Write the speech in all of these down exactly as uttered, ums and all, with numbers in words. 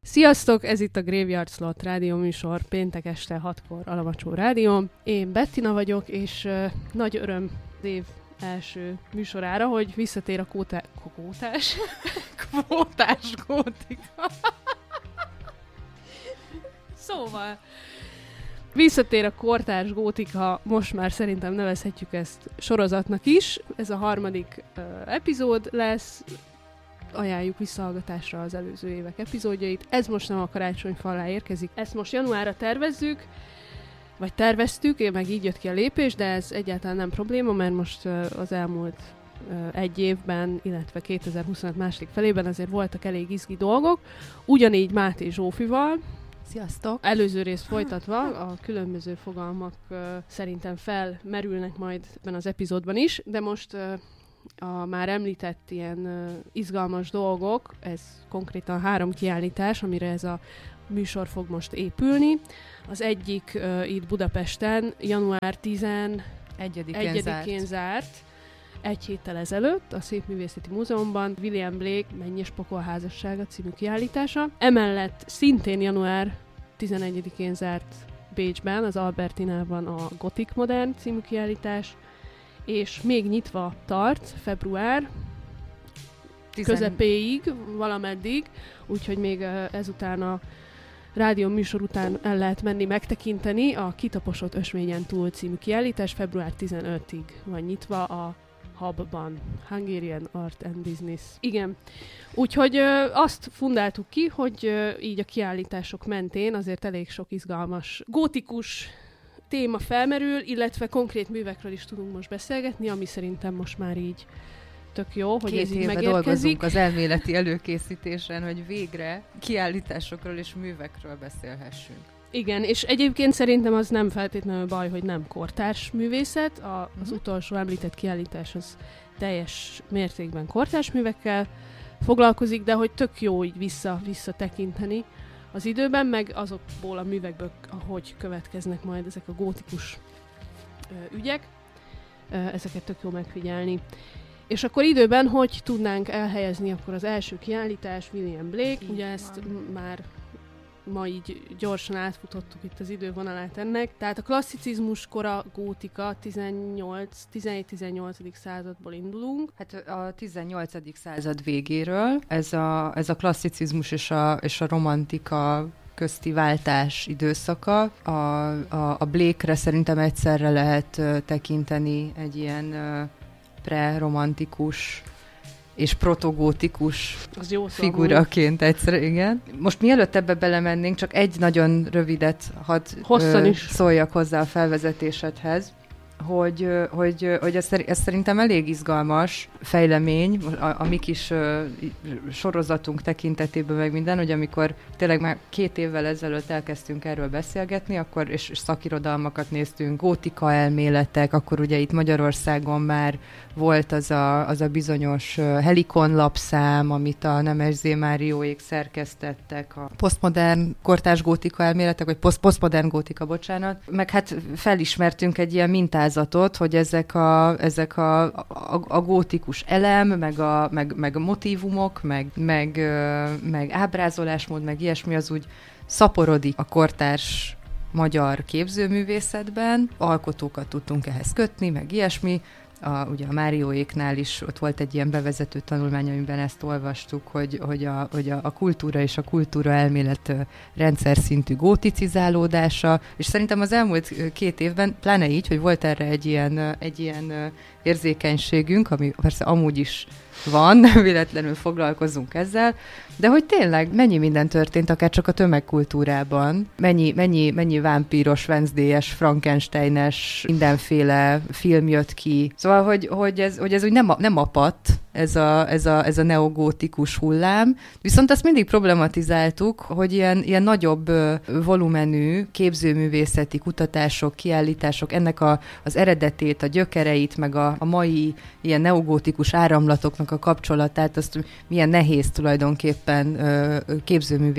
Sziasztok, ez itt a Graveyard Slot rádió műsor, péntek este hatkor Alamacsó rádión. Én Bettina vagyok, és uh, nagy öröm az év első műsorára, hogy visszatér a kóta... kótás? Kvótás gótika. Szóval... Visszatér a kortárs gótika, most már szerintem nevezhetjük ezt sorozatnak is. Ez a harmadik uh, epizód lesz. Ajánljuk visszahallgatásra az előző évek epizódjait. Ez most nem a karácsonyfa alá érkezik. Ezt most januárra tervezzük, vagy terveztük, én meg így jött ki a lépés, de ez egyáltalán nem probléma, mert most uh, az elmúlt uh, egy évben, illetve kétezer-huszonöt második felében azért voltak elég izgi dolgok. Ugyanígy Máté Zsófival. Sziasztok! Előző részt folytatva, a különböző fogalmak uh, szerintem felmerülnek majd ebben az epizódban is, de most uh, a már említett ilyen uh, izgalmas dolgok, ez konkrétan három kiállítás, amire ez a műsor fog most épülni. Az egyik uh, itt Budapesten január tizenegyedikén zárt, egy héttel ezelőtt a Szépművészeti Múzeumban William Blake Mennyes Pokol házassága című kiállítása. Emellett szintén január tizenegyedikén zárt Bécsben, az Albertinában a Gothic Modern című kiállítás, és még nyitva tart február Tizen... közepéig, valameddig, úgyhogy még ezután a rádió műsor után el lehet menni megtekinteni. A Kitaposott ösvényen túl című kiállítás február tizenötödikéig van nyitva a Hubban, Hungarian Art and Business. Igen. Úgyhogy ö, azt fundáltuk ki, hogy ö, így a kiállítások mentén azért elég sok izgalmas gótikus téma felmerül, illetve konkrét művekről is tudunk most beszélgetni, ami szerintem most már így tök jó, hogy Két ez így éve megérkezik. dolgozunk az elméleti előkészítésen, hogy végre kiállításokról és művekről beszélhessünk. Igen, és egyébként szerintem az nem feltétlenül baj, hogy nem kortárs művészet. A, az uh-huh. utolsó említett kiállítás az teljes mértékben kortárs művekkel foglalkozik, de hogy tök jó így vissza, visszatekinteni az időben, meg azokból a művekből, ahogy következnek majd ezek a gótikus ö, ügyek. Ö, ezeket tök jó megfigyelni. És akkor időben hogy tudnánk elhelyezni akkor az első kiállítás, William Blake, így ugye van. Ezt m- már ma így gyorsan átfutottuk itt az idővonalát ennek. Tehát a klasszicizmus kora gótika tizenhét-tizennyolcadik századból indulunk. Hát a tizennyolcadik század végéről ez a, ez a klasszicizmus és a, és a romantika közti váltás időszaka. A, a, a Blake-re szerintem egyszerre lehet uh, tekinteni egy ilyen uh, pre-romantikus és protogótikus figuraként egyszer, igen. Most mielőtt ebbe belemennénk, csak egy nagyon rövidet hadd ö, szóljak hozzá a felvezetésedhez, hogy, hogy, hogy ez, ez szerintem elég izgalmas fejlemény, a, a mi kis ö, sorozatunk tekintetében meg minden, hogy amikor tényleg már két évvel ezelőtt elkezdtünk erről beszélgetni, akkor és, és szakirodalmakat néztünk, gótika elméletek, akkor ugye itt Magyarországon már volt az a, az a bizonyos Helikon lapszám, amit a Nemes Zé Márióék szerkesztettek, a posztmodern kortárs gótika elméletek, vagy poszt, posztmodern gótika, bocsánat. Meg hát felismertünk egy ilyen mintázatot, hogy ezek a, ezek a, a, a gótikus elem, meg a, meg, meg a motívumok, meg, meg, meg ábrázolásmód, meg ilyesmi az úgy szaporodik a kortárs magyar képzőművészetben. Alkotókat tudtunk ehhez kötni, meg ilyesmi. A, ugye a Márióéknál is ott volt egy ilyen bevezető tanulmány, amiben ezt olvastuk, hogy, hogy, a, hogy a, a kultúra és a kultúra elmélet rendszer szintű góticizálódása, és szerintem az elmúlt két évben, pláne így, hogy volt erre egy ilyen, egy ilyen érzékenységünk, ami persze amúgy is van, nem véletlenül foglalkozunk ezzel, de hogy tényleg mennyi minden történt, akár csak a tömegkultúrában, mennyi, mennyi, mennyi vámpíros, Wednesday-es, Frankenstein-es, mindenféle film jött ki. Szóval, hogy, hogy, ez, hogy ez úgy nem, nem apadt, ez a, ez, a, ez a neogótikus hullám, viszont azt mindig problematizáltuk, hogy ilyen, ilyen nagyobb volumenű képzőművészeti kutatások, kiállítások, ennek a, az eredetét, a gyökereit, meg a, a mai ilyen neogótikus áramlatoknak a kapcsolatát, azt milyen nehéz tulajdonképpen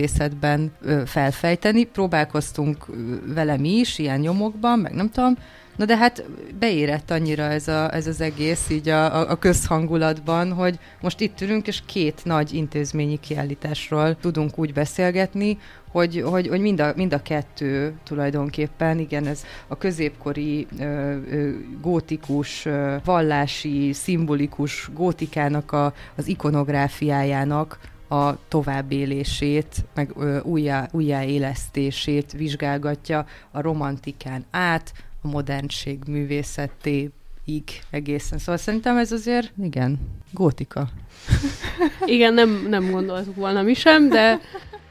képzőművészetben felfejteni. Próbálkoztunk vele mi is, ilyen nyomokban, meg nem tudom, Na de hát beérett annyira ez, a, ez az egész így a, a közhangulatban, hogy most itt ülünk, és két nagy intézményi kiállításról tudunk úgy beszélgetni, hogy, hogy, hogy mind, a, mind a kettő tulajdonképpen, igen, ez a középkori ö, ö, gótikus, ö, vallási, szimbolikus gótikának a, az ikonográfiájának a továbbélését, meg ö, újjá, újjáélesztését vizsgálgatja a romantikán át, a modernség művészetéig egészen. Szóval szerintem ez azért, igen, gótika. Igen, nem, nem gondoltuk volna mi sem, de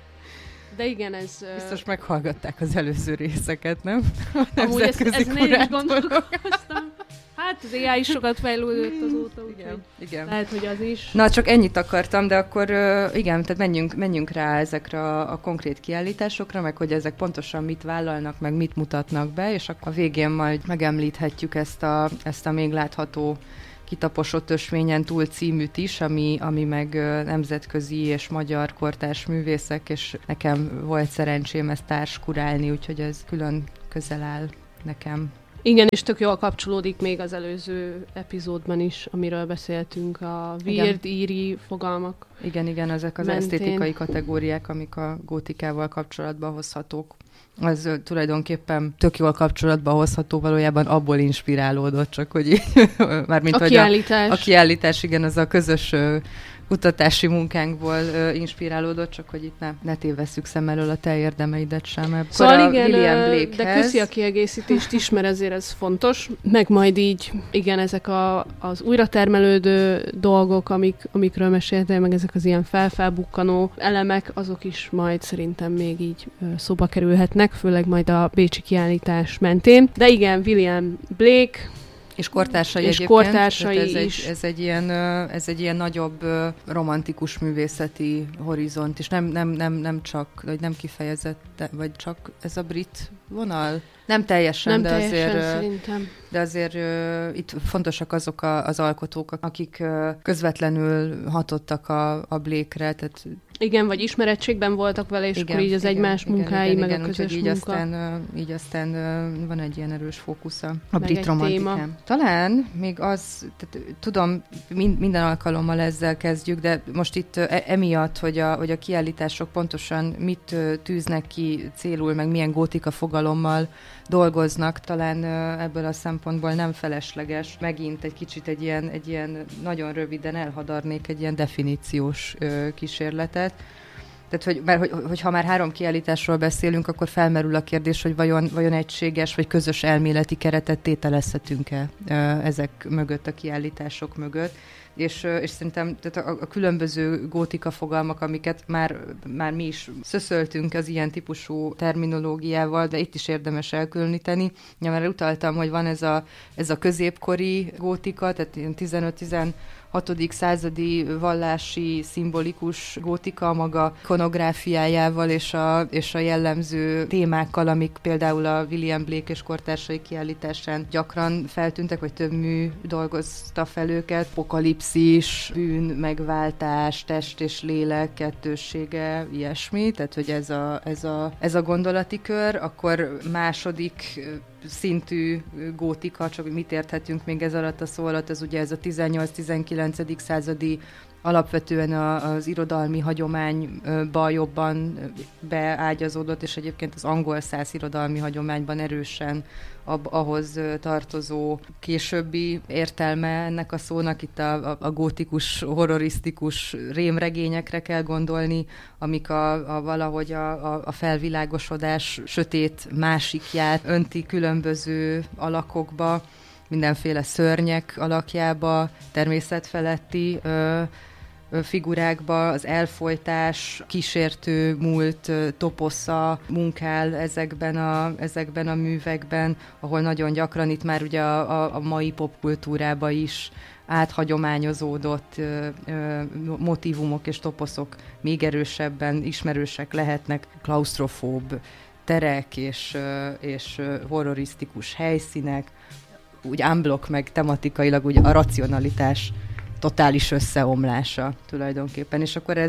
de igen, ez... Biztos meghallgatták az előző részeket, nem? Amúgy ezt, ezen én is gondolkoztam. Hát az á i is sokat fejlődött azóta, igen, igen. Lehet, hogy az is. Na, csak ennyit akartam, de akkor igen, tehát menjünk, menjünk rá ezekre a, a konkrét kiállításokra, meg hogy ezek pontosan mit vállalnak, meg mit mutatnak be, és akkor a végén majd megemlíthetjük ezt a, ezt a még látható Kitaposott ösvényen túl címűt is, ami, ami meg nemzetközi és magyar kortárs művészek, és nekem volt szerencsém ezt társkurálni, úgyhogy ez külön közel áll nekem. Igen, és tök jól kapcsolódik még az előző epizódban is, amiről beszéltünk, a weird, íri fogalmak. Igen, igen, ezek az mentén. Esztétikai kategóriák, amik a gótikával kapcsolatba hozhatók. Az tulajdonképpen tök jól kapcsolatba hozható, valójában abból inspirálódott, csak hogy így, mármint a hogy kiállítás. A, a kiállítás, igen, az a közös kutatási munkánkból uh, inspirálódott, csak hogy itt ne, ne tévesszük szem elől a te érdemeidet sem. Szóval igen, de köszi a kiegészítést is, mert ezért ez fontos, meg majd így, igen, ezek a, az újratermelődő dolgok, amik, amikről meséltél, meg ezek az ilyen felfelbukkanó elemek, azok is majd szerintem még így uh, szóba kerülhetnek, főleg majd a bécsi kiállítás mentén. De igen, William Blake, és kortársai és egyébként. kortársai ez is. Egy, ez, egy ilyen, ez egy ilyen nagyobb romantikus művészeti horizont, és nem, nem, nem, nem csak, vagy nem kifejezett, vagy csak ez a brit vonal? Nem teljesen, nem de teljesen, azért, szerintem. de azért uh, itt fontosak azok a, az alkotók, akik uh, közvetlenül hatottak a, a Blake-re, tehát igen, vagy ismerettségben voltak vele, és igen, akkor így az igen, egymás igen, munkái, igen, meg igen, a közös így munka. Aztán, így aztán van egy ilyen erős fókusza a meg brit romantikán. Talán még az, tehát, tudom, minden alkalommal ezzel kezdjük, de most itt emiatt, hogy a, hogy a kiállítások pontosan mit tűznek ki célul, meg milyen gótika fogalommal dolgoznak, talán ebből a szempontból nem felesleges. Megint egy kicsit egy ilyen, egy ilyen nagyon röviden elhadarnék egy ilyen definíciós kísérletet. Tehát, hogy, mert, hogy, hogy ha már három kiállításról beszélünk, akkor felmerül a kérdés, hogy vajon, vajon egységes vagy közös elméleti keretet tételezhetünk-e ezek mögött, a kiállítások mögött. És, és szerintem tehát a, a különböző gótika fogalmak, amiket már, már mi is szöszöltünk az ilyen típusú terminológiával, de itt is érdemes elkülöníteni. Ja, már utaltam, hogy van ez a, ez a középkori gótika, tehát ilyen tizenöt-tizenhatodik századi vallási, szimbolikus gótika maga ikonográfiájával és a, és a jellemző témákkal, amik például a William Blake és kortársai kiállításán gyakran feltűntek, vagy több mű dolgozta fel őket. Apokalipszis, bűn, megváltás, test és lélek kettőssége, ilyesmi, tehát hogy ez a, ez a, ez a gondolati kör, akkor második szintű gótika, csak mit érthetünk még ez alatt a szó alatt, az ugye ez a tizennyolc-tizenkilencedik századi alapvetően a, az irodalmi hagyományba jobban beágyazódott, és egyébként az angol-szász irodalmi hagyományban erősen ab, ahhoz tartozó későbbi értelme ennek a szónak. Itt a, a, a gótikus, horrorisztikus rémregényekre kell gondolni, amik a, a valahogy a, a, a felvilágosodás sötét másikját önti különböző alakokba, mindenféle szörnyek alakjába, természetfeletti ö, ö, figurákba, az elfojtás, kísértő múlt ö, toposza munkál ezekben a, ezekben a művekben, ahol nagyon gyakran itt már ugye a, a, a mai popkultúrába is áthagyományozódott ö, ö, motívumok és toposzok még erősebben ismerősek lehetnek, klausztrofób terek és, ö, és horrorisztikus helyszínek, úgy unblock meg tematikailag úgy a racionalitás totális összeomlása tulajdonképpen, és akkor ez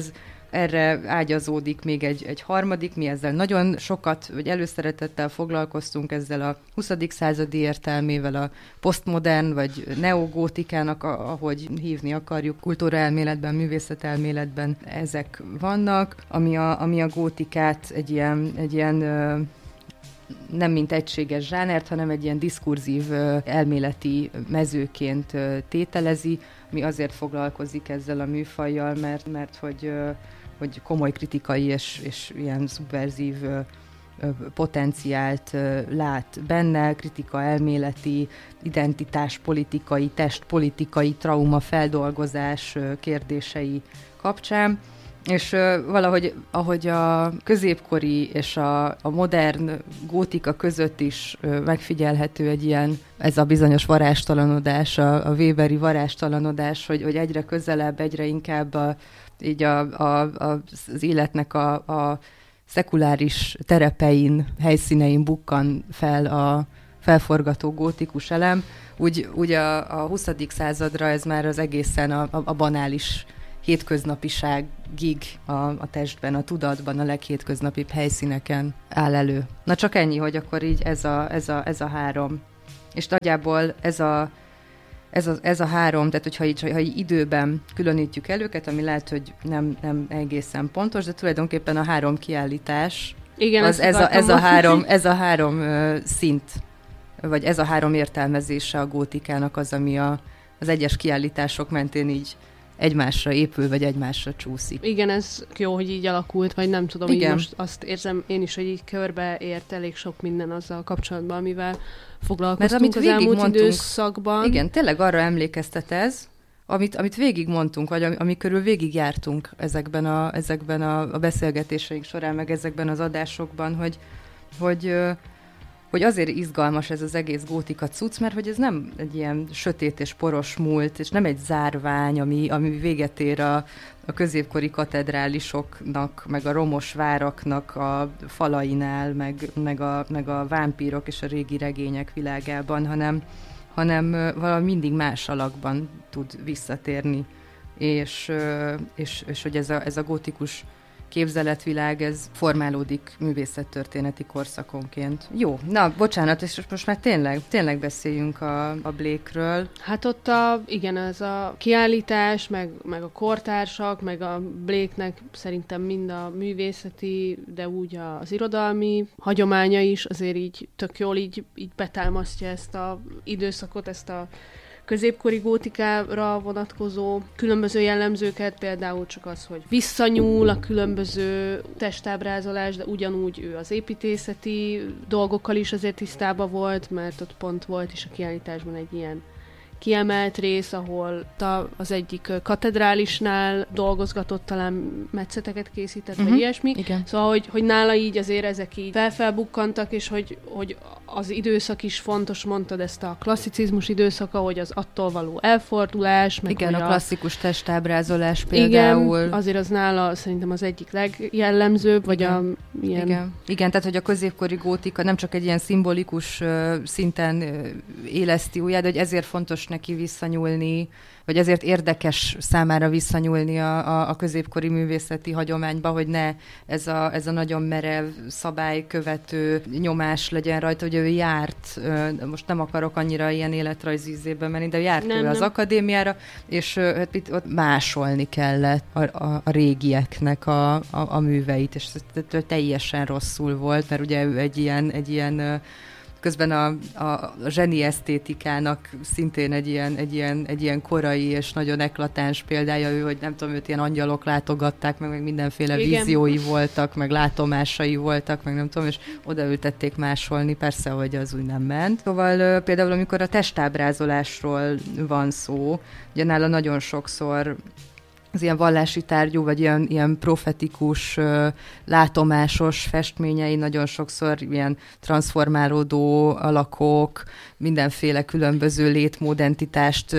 erre ágyazódik még egy, egy harmadik, mi ezzel nagyon sokat, vagy előszeretettel foglalkoztunk ezzel a huszadik századi értelmével, a posztmodern, vagy neogótikának, ahogy hívni akarjuk, kultúraelméletben, művészetelméletben ezek vannak, ami a, ami a gótikát egy ilyen, egy ilyen nem mint egységes zsánert, hanem egy ilyen diskurzív elméleti mezőként tételezi, mi azért foglalkozik ezzel a műfajjal, mert, mert hogy, hogy komoly kritikai és, és ilyen szubverzív potenciált lát benne, kritika elméleti, identitáspolitikai, testpolitikai, trauma feldolgozás kérdései kapcsán. És uh, valahogy, ahogy a középkori és a, a modern gótika között is uh, megfigyelhető egy ilyen, ez a bizonyos varástalanodás, a, a Weberi varástalanodás, hogy, hogy egyre közelebb, egyre inkább a, így a, a, a, az életnek a, a szekuláris terepein, helyszínein bukkan fel a felforgató gótikus elem. Úgy, úgy a, a huszadik századra ez már az egészen a, a, a banális hétköznapiságig a, a testben, a tudatban, a leghétköznapibb helyszíneken áll elő. Na csak ennyi, hogy akkor így ez a, ez a, ez a három. És nagyjából ez a, ez a, ez a három, tehát hogyha így, ha így időben különítjük el őket, ami lehet, hogy nem, nem egészen pontos, de tulajdonképpen a három kiállítás, igen, az ez, a, ez, a három, ez a három uh, szint, vagy ez a három értelmezése a gótikának az, ami a, az egyes kiállítások mentén így egymásra épül, vagy egymásra csúszik. Igen, ez jó, hogy így alakult, vagy nem tudom, igen. Így most azt érzem én is, hogy így körbeért elég sok minden azzal kapcsolatban, amivel foglalkoztunk az elmúlt mondtunk, időszakban. Igen, tényleg arra emlékeztet ez, amit, amit végig mondtunk, vagy ami, ami körül végig jártunk ezekben, a, ezekben a, a beszélgetéseink során, meg ezekben az adásokban, hogy, hogy hogy azért izgalmas ez az egész gótika cucc, mert hogy ez nem egy ilyen sötét és poros múlt, és nem egy zárvány, ami, ami véget ér a, a középkori katedrálisoknak, meg a romos váraknak a falainál, meg, meg, a, meg a vámpírok és a régi regények világában, hanem, hanem valami mindig más alakban tud visszatérni. És, és, és hogy ez a, ez a gótikus képzeletvilág, ez formálódik művészettörténeti korszakonként. Jó, na, bocsánat, és most már tényleg, tényleg beszéljünk a, a Blake-ről. Hát ott a, igen, ez a kiállítás, meg, meg a kortársak, meg a Blake-nek szerintem mind a művészeti, de úgy az irodalmi hagyománya is azért így tök jól így, így betámasztja ezt a időszakot, ezt a középkori gótikára vonatkozó különböző jellemzőket, például csak az, hogy visszanyúl a különböző testábrázolás, de ugyanúgy ő az építészeti dolgokkal is azért tisztában volt, mert ott pont volt is a kiállításban egy ilyen kiemelt rész, ahol az egyik katedrálisnál dolgozgatott, talán metszeteket készített, uh-huh. vagy ilyesmi. Igen. Szóval, hogy, hogy nála így azért ezek így felfelbukkantak, és hogy, hogy az időszak is fontos, mondtad ezt a klasszicizmus időszaka, hogy az attól való elfordulás. Meg igen, a klasszikus a... testábrázolás például. Igen, azért az nála szerintem az egyik legjellemzőbb, vagy igen. a ilyen... Igen. Igen, tehát hogy a középkori gótika nem csak egy ilyen szimbolikus uh, szinten uh, éleszti újját, de hogy ezért fontos neki visszanyúlni, vagy ezért érdekes számára visszanyúlni a, a, a középkori művészeti hagyományba, hogy ne ez a, ez a nagyon merev, szabálykövető nyomás legyen rajta, hogy ő járt, most nem akarok annyira ilyen életrajzi ízébe menni, de járt nem, ő az nem. akadémiára, és hát itt ott másolni kellett a, a, a régieknek a, a, a műveit, és ez teljesen rosszul volt, mert ugye ő egy ilyen, egy ilyen közben a, a, a zseni esztétikának szintén egy ilyen, egy, ilyen, egy ilyen korai és nagyon eklatáns példája ő, hogy nem tudom, őt ilyen angyalok látogatták, meg, meg mindenféle igen. víziói voltak, meg látomásai voltak, meg nem tudom, és odaültették másolni, persze, hogy az úgy nem ment. Szóval például, amikor a testábrázolásról van szó, ugye nála nagyon sokszor az ilyen vallási tárgyú, vagy ilyen, ilyen profetikus, látomásos festményei nagyon sokszor ilyen transformálódó alakok, mindenféle különböző létmódentitást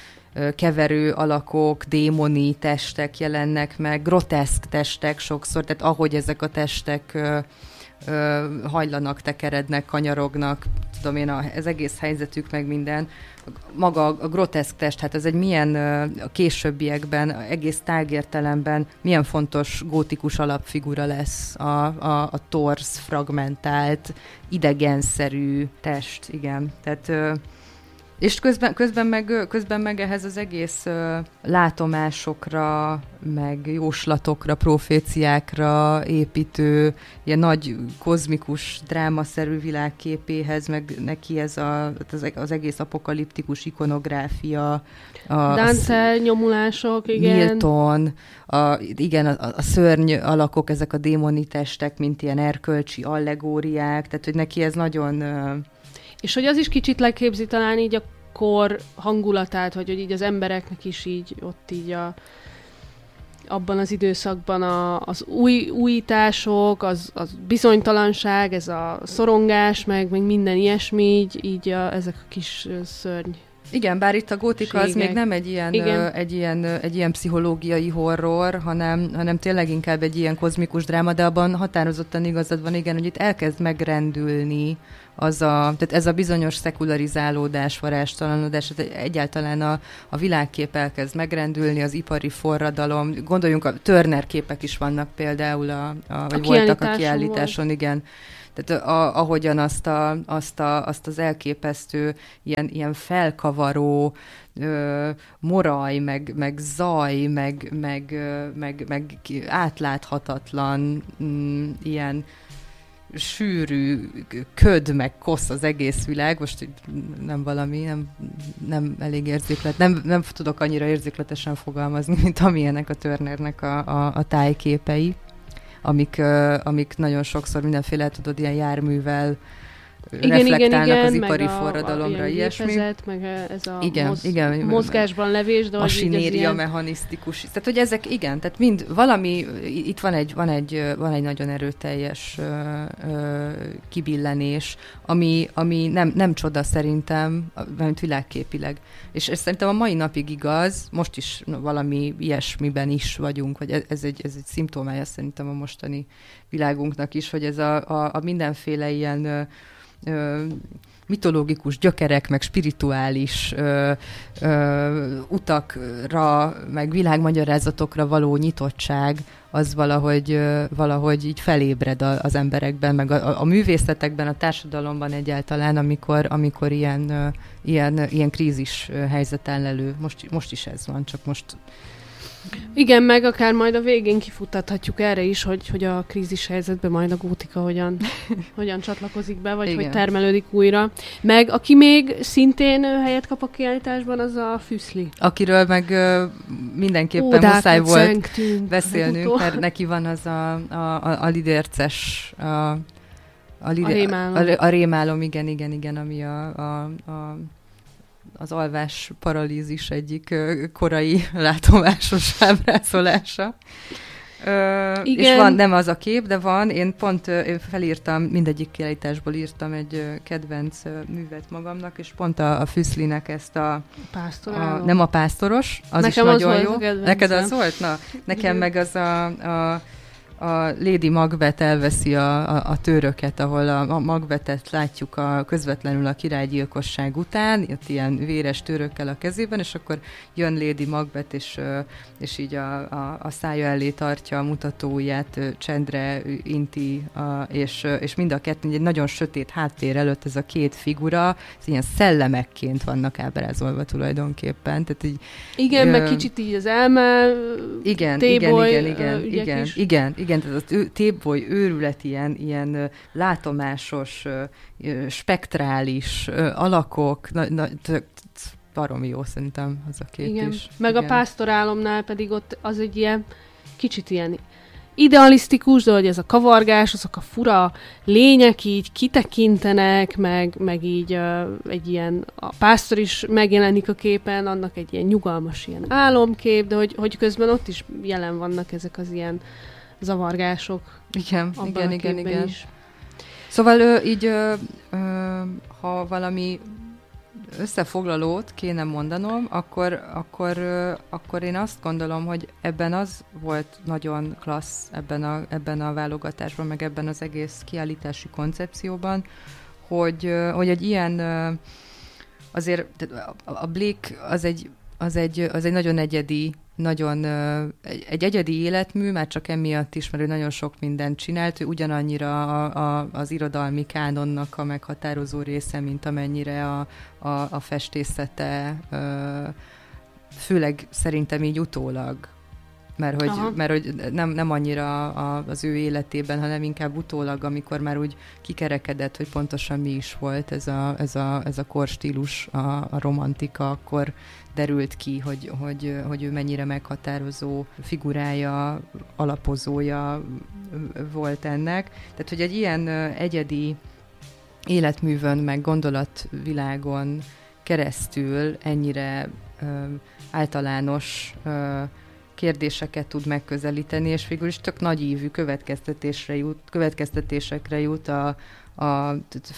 keverő alakok, démoni testek jelennek meg, groteszk testek sokszor, tehát ahogy ezek a testek ö, hajlanak, tekerednek, kanyarognak, tudom én, a, az egész helyzetük, meg minden. Maga a groteszk test, hát ez egy milyen ö, a későbbiekben, egész tágértelemben milyen fontos gótikus alapfigura lesz a, a, a torz fragmentált, idegenszerű test, igen. Tehát ö, és közben, közben, meg, közben meg ehhez az egész uh, látomásokra, meg jóslatokra, proféciákra építő, ilyen nagy kozmikus, drámaszerű világképéhez, meg neki ez a, az, az egész apokaliptikus ikonográfia. A, Dante a nyomulások, igen. Milton, a, igen, a, a szörny alakok, ezek a démoni testek, mint ilyen erkölcsi allegóriák, tehát hogy neki ez nagyon... Uh, És hogy az is kicsit leképzi talán így a kor hangulatát, vagy hogy így az embereknek is így ott így a, abban az időszakban a, az új, újítások, az, az bizonytalanság, ez a szorongás, meg, meg minden ilyesmi, így, így a, ezek a kis szörny. Igen, bár itt a gótika az még nem egy ilyen, ö, egy, ilyen, ö, egy ilyen pszichológiai horror, hanem, hanem tényleg inkább egy ilyen kozmikus dráma, de abban határozottan igazad van, igen, hogy itt elkezd megrendülni az a, tehát ez a bizonyos szekularizálódás, varástalanodás, egyáltalán a, a világkép elkezd megrendülni, az ipari forradalom, gondoljunk, a Turner képek is vannak például, a, a, vagy a voltak a kiállításon, volt. Igen. Tehát a, ahogyan azt, a, azt, a, azt az elképesztő, ilyen, ilyen felkavaró ö, moraj, meg, meg zaj, meg, meg, meg, meg átláthatatlan m, ilyen sűrű köd, meg kosz az egész világ, most nem valami, nem, nem elég érzéklet, nem, nem tudok annyira érzékletesen fogalmazni, mint amilyenek a Turnernek a, a, a tájképei. Amik, uh, amik nagyon sokszor mindenféle, tudod, ilyen járművel igen, reflektálnak igen, igen, az ipari meg forradalomra, a, a ilyesmi. Gépezet, meg ez a igen, moz, igen, mozgásban levés, de a sinéria ilyen... mechanisztikus. Tehát, hogy ezek, igen, tehát mind valami, itt van egy, van egy, van egy nagyon erőteljes uh, uh, kibillenés, ami, ami nem, nem csoda szerintem, mert világképileg. És ez szerintem a mai napig igaz, most is valami ilyesmiben is vagyunk, hogy ez egy, ez egy szimptomája szerintem a mostani világunknak is, hogy ez a, a, a mindenféle ilyen ö, ö, mitológikus gyökerek, meg spirituális ö, ö, utakra, meg világmagyarázatokra való nyitottság, az valahogy, ö, valahogy így felébred a, az emberekben, meg a, a művészetekben, a társadalomban egyáltalán, amikor, amikor ilyen, ö, ilyen, ilyen krízis helyzet áll elő. Most, most is ez van, csak most... Igen, meg akár majd a végén kifutathatjuk erre is, hogy, hogy a krízis helyzetben majd a gótika hogyan, hogyan csatlakozik be, vagy igen. Hogy termelődik újra. Meg aki még szintén helyet kap a kiállításban, az a Füszli. Akiről meg ö, mindenképpen Ódákat muszáj volt beszélnünk, mert neki van az a, a, a, a lidérces... A, a, lidé- a rémálom. A, a rémálom, igen, igen, igen, ami a... a, a az alvás paralízis egyik korai látomásos ábrázolása. Ö, és van, nem az a kép, de van, én pont én felírtam, mindegyik kiállításból írtam egy kedvenc művet magamnak, és pont a, a Füszlinek ezt a, a... Nem a pásztoros, az nekem is az nagyon jó. Neked az volt? Na, nekem meg az a... a a Lady Macbeth elveszi a, a, a tőröket, ahol a, a Macbethet látjuk a, közvetlenül a királygyilkosság után, ott ilyen véres tőrökkel a kezében, és akkor jön Lady Macbeth, és, és így a, a, a szája elé tartja a mutatóujját, csendre inti, a, és, és mind a kettő egy nagyon sötét háttér előtt ez a két figura, ez ilyen szellemekként vannak ábrázolva tulajdonképpen. Tehát így, igen, ö, meg kicsit így az elme, igen, téboly, igen, igen, igen, igen, igen, igen, tehát az téboly őrület ilyen, ilyen látomásos, spektrális alakok, na, na, baromi jó szerintem az a két igen. is. Meg igen. A pásztorálomnál pedig ott az egy ilyen, kicsit ilyen idealisztikus, de hogy ez a kavargás, azok a fura lények így kitekintenek, meg, meg így uh, egy ilyen, a pásztor is megjelenik a képen, annak egy ilyen nyugalmas ilyen álomkép, de hogy, hogy közben ott is jelen vannak ezek az ilyen zavargások. Igen, igen, igen, igen. Is. Szóval ö, így, ö, ö, ha valami összefoglalót kéne mondanom, akkor, akkor, akkor én azt gondolom, hogy ebben az volt nagyon klassz ebben a, ebben a válogatásban, meg ebben az egész kiállítási koncepcióban, hogy, hogy egy ilyen, azért a Blake az egy, az egy, az egy nagyon egyedi, nagyon, egy egyedi életmű, már csak emiatt is, mert ő nagyon sok mindent csinált, ő ugyanannyira a, a, az irodalmi kánonnak a meghatározó része, mint amennyire a, a, a festészete, főleg szerintem így utólag, mert hogy, mert hogy nem, nem annyira a, az ő életében, hanem inkább utólag, amikor már úgy kikerekedett, hogy pontosan mi is volt ez a, ez a, ez a korstílus, a, a romantika, akkor derült ki, hogy, hogy, hogy ő mennyire meghatározó figurája, alapozója volt ennek. Tehát, hogy egy ilyen egyedi életművön, meg gondolatvilágon keresztül ennyire ö, általános ö, kérdéseket tud megközelíteni, és végül is tök nagyívű következtetésre jut, következtetésekre jut a, a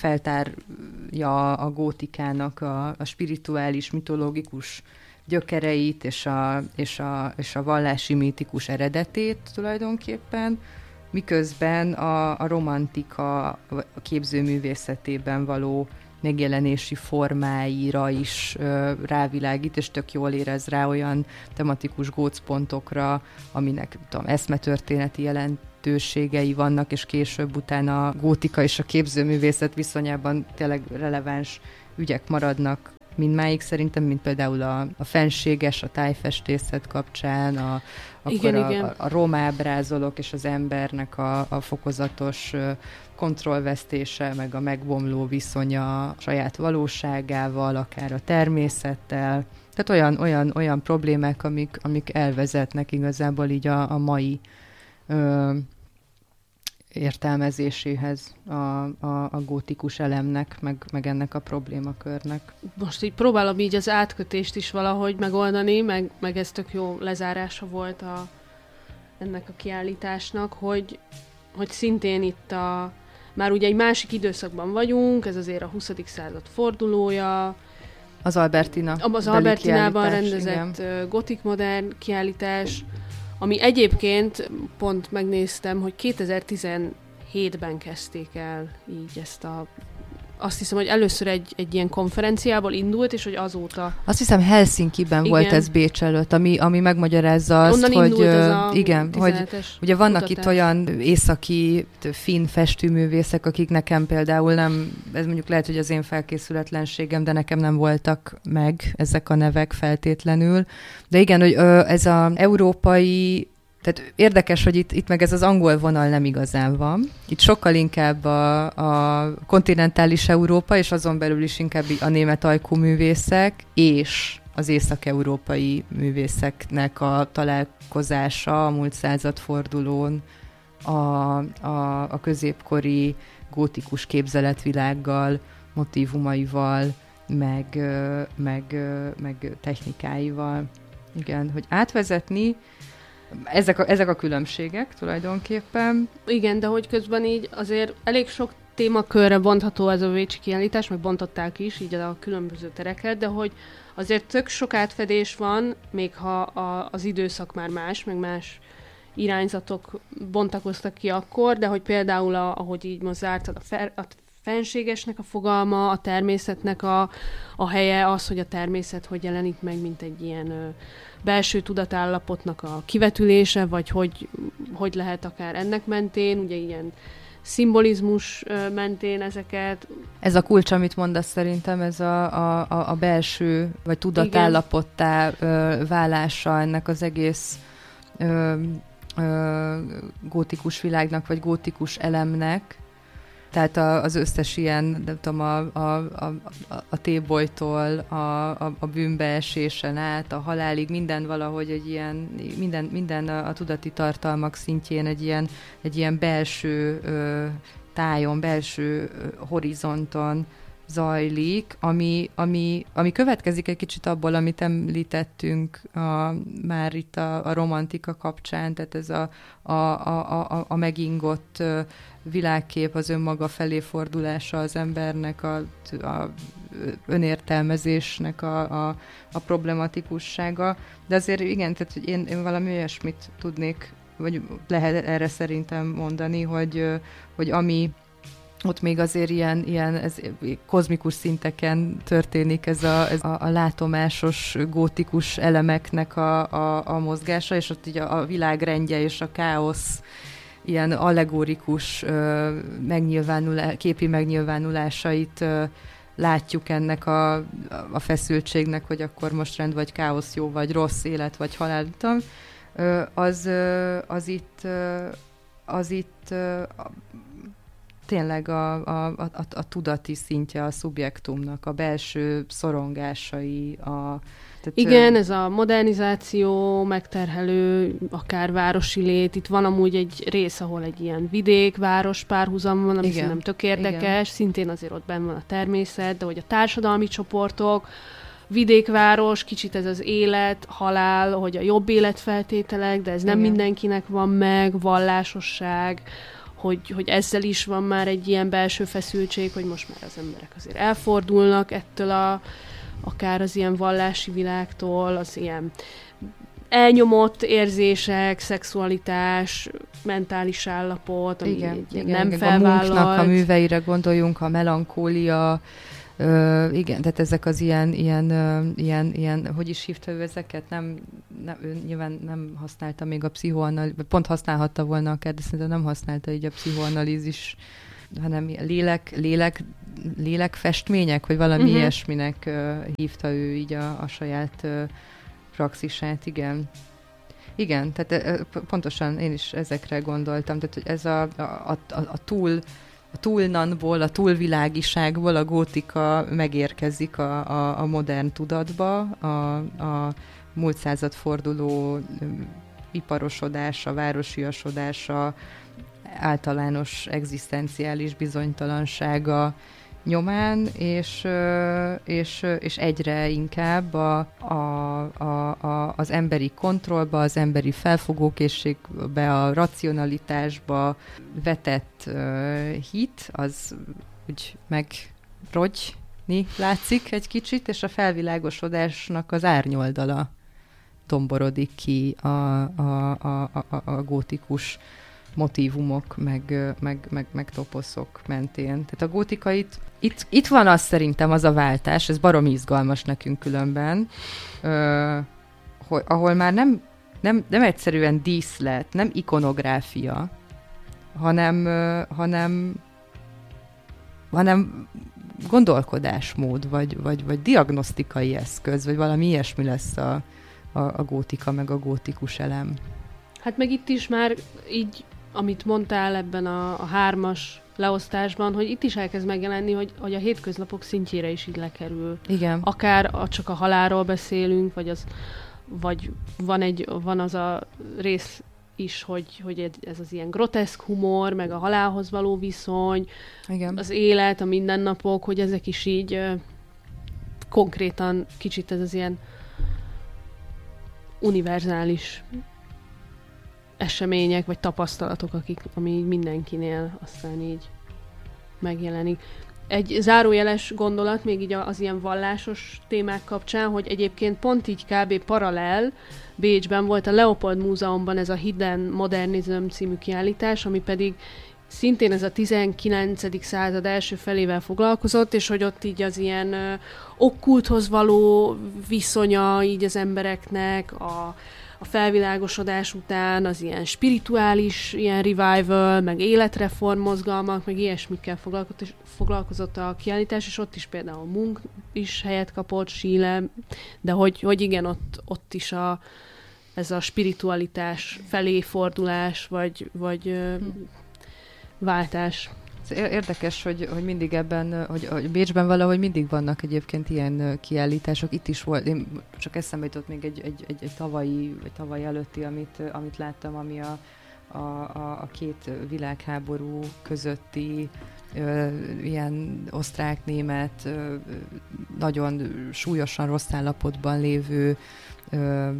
feltárja a gótikának a, a spirituális, mitológikus gyökereit, és a, és, a, és a vallási mítikus eredetét tulajdonképpen, miközben a, a romantika a képzőművészetében való megjelenési formáira is ö, rávilágít, és tök jól érez rá olyan tematikus gócpontokra, aminek tudom, eszmetörténeti jelentőségei vannak, és később utána a gótika és a képzőművészet viszonyában tényleg releváns ügyek maradnak mindmáig szerintem, mint például a, a fenséges, a tájfestészet kapcsán, a, akkor igen, a, igen. a, a romábrázolók és az embernek a, a fokozatos kontrollvesztése, meg a megbomló viszonya a saját valóságával, akár a természettel. Tehát olyan, olyan, olyan problémák, amik, amik elvezetnek igazából így a, a mai ö, értelmezéséhez a, a, a gótikus elemnek, meg, meg ennek a problémakörnek. Most így próbálom így az átkötést is valahogy megoldani, meg, meg ez tök jó lezárása volt a, ennek a kiállításnak, hogy, hogy szintén itt a már ugye egy másik időszakban vagyunk, ez azért a huszadik század fordulója. Az Albertina. Az Albertinában rendezett igen. Gotik modern kiállítás, ami egyébként pont megnéztem, hogy kétezer-tizenhétben kezdték el így ezt a... Azt hiszem, hogy először egy, egy ilyen konferenciából indult, és hogy azóta... Azt hiszem Helsinki-ben igen. volt ez Bécs előtt, ami, ami megmagyarázza azt, onnan hogy... ez a igen, hogy ugye vannak kutatás. Itt olyan északi finn festőművészek, akik nekem például nem... Ez mondjuk lehet, hogy az én felkészületlenségem, de nekem nem voltak meg ezek a nevek feltétlenül. De igen, hogy ez az európai... Tehát érdekes, hogy itt, itt meg ez az angol vonal nem igazán van. Itt sokkal inkább a, a kontinentális Európa, és azon belül is inkább a német ajkú művészek, és az észak-európai művészeknek a találkozása a múlt századfordulón a, a, a középkori gótikus képzeletvilággal, motívumaival, meg, meg, meg technikáival. Igen, hogy átvezetni, Ezek a, ezek a különbségek tulajdonképpen. Igen, de hogy közben így azért elég sok témakörre bontható ez a bécsi kiállítás, meg bontották is így a különböző tereket, de hogy azért tök sok átfedés van, még ha a, az időszak már más, meg más irányzatok bontakoztak ki akkor, de hogy például, a, ahogy így most zártad, a, fer, a fenségesnek a fogalma, a természetnek a, a helye, az, hogy a természet hogy jelenik meg, mint egy ilyen ö, belső tudatállapotnak a kivetülése, vagy hogy, hogy lehet akár ennek mentén, ugye ilyen szimbolizmus ö, mentén ezeket. Ez a kulcs, amit mondasz szerintem, ez a, a, a belső, vagy tudatállapottá ö, válása ennek az egész ö, ö, gótikus világnak, vagy gótikus elemnek. Tehát a, az összes ilyen, nem tudom, a, a, a, a tébolytól, a, a, a bűnbeesésen át, a halálig, minden valahogy egy ilyen, minden, minden a, a tudati tartalmak szintjén egy ilyen, egy ilyen belső ö, tájon, belső ö, horizonton zajlik, ami, ami, ami következik egy kicsit abból, amit említettünk a, már itt a, a romantika kapcsán, tehát ez a, a, a, a, a megingott világkép, az önmaga felé fordulása az embernek, a, a önértelmezésnek a, a, a problematikussága. De azért igen, tehát hogy én, én valami olyasmit tudnék, vagy lehet erre szerintem mondani, hogy, hogy ami ott még azért ilyen, ilyen ez, kozmikus szinteken történik ez a, ez a, a látomásos, gótikus elemeknek a, a, a mozgása, és ott így a, a világrendje és a káosz ilyen allegorikus megnyilvánulá, képi megnyilvánulásait látjuk ennek a, a feszültségnek, hogy akkor most rend vagy káosz, jó vagy rossz, élet vagy halál, az, az itt, az itt tényleg a, a, a, a tudati szintje a szubjektumnak, a belső szorongásai. A, tehát igen, ez a modernizáció, megterhelő, akár városi lét. Itt van amúgy egy rész, ahol egy ilyen vidék-város párhuzam van, ami igen, szerintem tök érdekes. Igen. Szintén azért ott benn van a természet, de hogy a társadalmi csoportok, vidékváros, kicsit ez az élet, halál, hogy a jobb életfeltételek, de ez nem igen, mindenkinek van meg, vallásosság, Hogy, hogy ezzel is van már egy ilyen belső feszültség, hogy most már az emberek azért elfordulnak ettől a, akár az ilyen vallási világtól, az ilyen elnyomott érzések, szexualitás, mentális állapot, ami igen, egy igen, nem igen, felvállalt. A Munchnak a műveire gondoljunk, a melankólia, Ö, igen, tehát ezek az ilyen, ilyen, ö, ilyen, ilyen, hogy is hívta ő ezeket? Nem, nem, ő nyilván nem használta még a pszichoanalízis, pont használhatta volna akár, de szerintem nem használta így a pszichoanalízis, hanem lélek, lélek, lélekfestmények, hogy valami uh-huh. ilyesminek ö, hívta ő így a, a saját ö, praxisát, igen. Igen, tehát ö, pontosan én is ezekre gondoltam, tehát hogy ez a, a, a, a túl a túlnanból, a túlvilágiságból a gótika megérkezik a, a, a modern tudatba, a, a múlt századforduló iparosodása, városiasodása, általános egzisztenciális bizonytalansága nyomán, és, és, és egyre inkább a, a, a, a, az emberi kontrollba, az emberi felfogókészségbe, a racionalitásba vetett uh, hit, az úgy megrogyni látszik egy kicsit, és a felvilágosodásnak az árnyoldala tomborodik ki a, a, a, a, a gótikus motívumok, meg, meg, meg, meg toposzok mentén. Tehát a gótikait, itt, itt van az szerintem az a váltás, ez baromi izgalmas nekünk különben, ö, hogy, ahol már nem, nem, nem egyszerűen díszlet, nem ikonográfia, hanem, ö, hanem, hanem gondolkodásmód, vagy, vagy, vagy diagnosztikai eszköz, vagy valami ilyesmi lesz a, a, a gótika, meg a gótikus elem. Hát meg itt is már így, amit mondtál ebben a, a hármas leosztásban, hogy itt is elkezd megjelenni, hogy, hogy a hétköznapok szintjére is így lekerül. Igen. Akár a, csak a halálról beszélünk, vagy, az, vagy van, egy, van az a rész is, hogy, hogy ez az ilyen groteszk humor, meg a halálhoz való viszony, igen, az élet, a mindennapok, hogy ezek is így uh, konkrétan kicsit ez az ilyen univerzális események, vagy tapasztalatok, akik, ami így mindenkinél aztán így megjelenik. Egy zárójeles gondolat még így az ilyen vallásos témák kapcsán, hogy egyébként pont így kb. Paralel Bécsben volt a Leopold Múzeumban ez a Hidden Modernism című kiállítás, ami pedig szintén ez a tizenkilencedik század első felével foglalkozott, és hogy ott így az ilyen ö, okkulthoz való viszonya így az embereknek, a, a felvilágosodás után az ilyen spirituális ilyen revival, meg életreform mozgalmak, meg ilyesmikkel foglalkozott, és foglalkozott a kiállítás, és ott is például Munch is helyet kapott, Schiele, de hogy, hogy igen, ott, ott is a, ez a spiritualitás felé fordulás, vagy, vagy hm. váltás. Érdekes, hogy, hogy mindig ebben, hogy, hogy Bécsben valahogy mindig vannak egyébként ilyen kiállítások. Itt is volt, én csak eszembe jutott még egy, egy, egy, egy tavalyi, vagy tavaly előtti, amit, amit láttam, ami a, a, a, a két világháború közötti ö, ilyen osztrák-német, ö, nagyon súlyosan rossz állapotban lévő ö,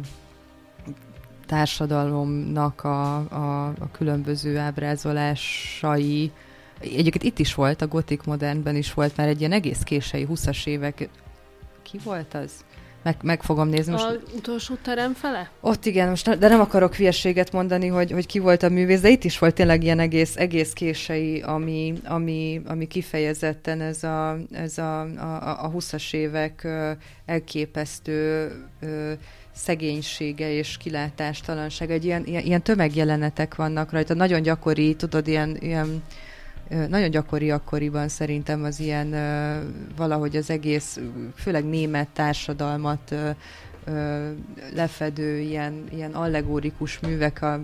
társadalomnak a, a, a különböző ábrázolásai. Egyébként itt is volt, a gotik modernben is volt már egy ilyen egész késői húszas évek. Ki volt az? Meg, meg fogom nézni. Most... A utolsó terem fele? Ott igen, most, de nem akarok hülyeséget mondani, hogy, hogy ki volt a művész, de itt is volt tényleg ilyen egész, egész késői, ami, ami, ami kifejezetten ez a, ez a, a, a húszas évek elképesztő szegénysége és kilátástalanság. Egy ilyen, ilyen, ilyen tömegjelenetek vannak rajta. Nagyon gyakori, tudod, ilyen, ilyen nagyon gyakori akkoriban szerintem az ilyen valahogy az egész, főleg német társadalmat lefedő ilyen, ilyen allegórikus művek, a,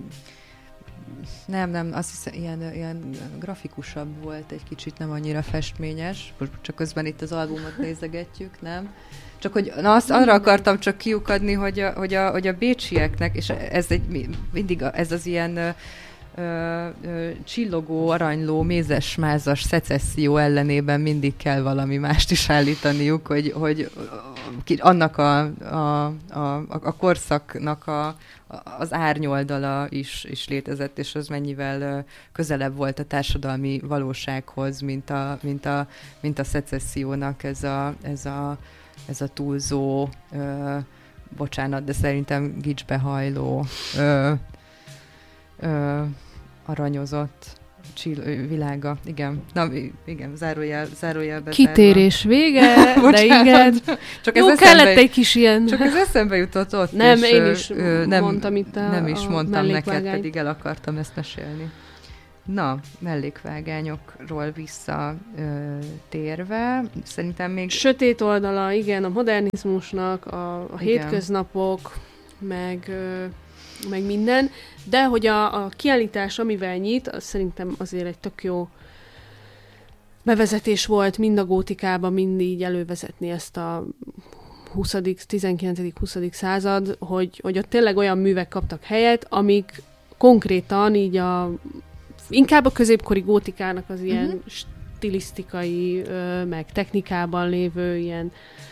nem, nem, azt hiszem, ilyen, ilyen grafikusabb volt egy kicsit, nem annyira festményes, csak közben itt az albumot nézegetjük, nem? Csak hogy, na azt arra akartam csak kiukadni, hogy a, hogy a, hogy a bécsieknek, és ez egy, mindig a, ez az ilyen Ö, ö, csillogó, aranyló, mézes-mázas szecesszió ellenében mindig kell valami mást is állítaniuk, hogy, hogy annak a, a, a, a korszaknak a, az árnyoldala is, is létezett, és az mennyivel közelebb volt a társadalmi valósághoz, mint a, mint a, mint a szecessziónak ez a, ez a, ez a túlzó, ö, bocsánat, de szerintem gicsbe hajló, ö, Ö, aranyozott csill- világa. Igen. Na, igen, zárójel, zárójelbe kitérés vége, de igen. Csak jó, ez kellett eszembe, egy kis ilyen... Csak ez eszembe jutott ott. Nem, és, én is ö, nem, mondtam itt a Nem is a mondtam neked, pedig el akartam ezt mesélni. Na, mellékvágányokról visszatérve, szerintem még... Sötét oldala, igen, a modernizmusnak, a, a hétköznapok, meg... meg minden, de hogy a, a kiállítás, amivel nyit, az szerintem azért egy tök jó bevezetés volt mind a gótikában, mind így elővezetni ezt a huszadik, tizenkilencedik-huszadik század, hogy, hogy ott tényleg olyan művek kaptak helyet, amik konkrétan így a inkább a középkori gótikának az ilyen uh-huh. stilisztikai, meg technikában lévő ilyen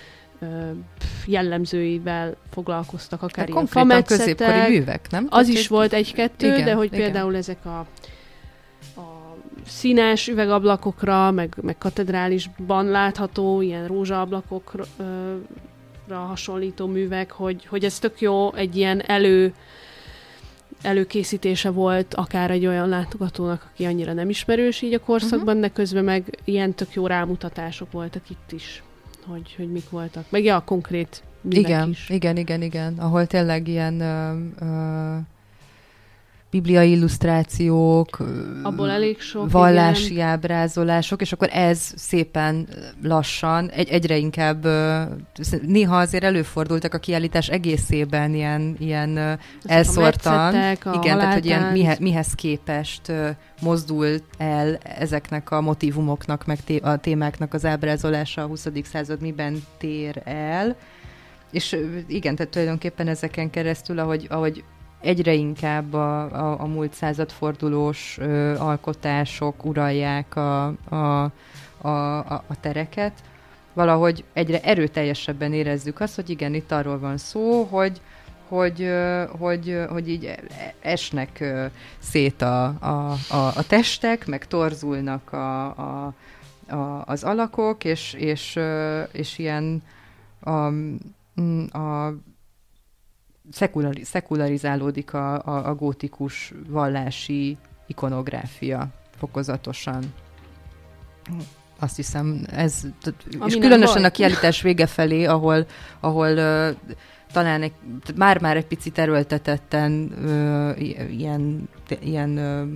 jellemzőivel foglalkoztak, akár ilyen fametszetek. Középkori művek, nem? Az is volt egy-kettő, igen, de hogy igen. például ezek a, a színes üvegablakokra, meg, meg katedrálisban látható ilyen rózsaablakokra hasonlító művek, hogy, hogy ez tök jó egy ilyen elő előkészítése volt akár egy olyan látogatónak, aki annyira nem ismerős így a korszakban, uh-huh. de közben meg ilyen tök jó rámutatások voltak itt is. Hogy, hogy mik voltak. Meg ja, konkrét művek igen, is. Igen, igen, igen. Ahol tényleg ilyen ö, ö, bibliai illusztrációk, abból elég sok, vallási igen. ábrázolások, és akkor ez szépen lassan, egy, egyre inkább, néha azért előfordultak a kiállítás egészében ilyen, ilyen elszórtan. Igen, tehát hogy ilyen mihez, mihez képest mozdult el ezeknek a motívumoknak, meg té- a témáknak az ábrázolása a huszadik század miben tér el. És igen, tehát tulajdonképpen ezeken keresztül, ahogy, ahogy egyre inkább a, a, a múlt századfordulós ö, alkotások uralják a, a, a, a, a tereket, valahogy egyre erőteljesebben érezzük azt, hogy igen, itt arról van szó, hogy, hogy, hogy, hogy így esnek szét a, a, a, a testek, meg torzulnak a, a, a, az alakok, és, és, és ilyen a, a Szekulari, szekularizálódik a, a, a gótikus vallási ikonográfia fokozatosan. Azt hiszem, ez, Ami és különösen a kiállítás vége felé, ahol, ahol uh, talán egy, már-már egy picit erőltetetten uh, ilyen, ilyen uh,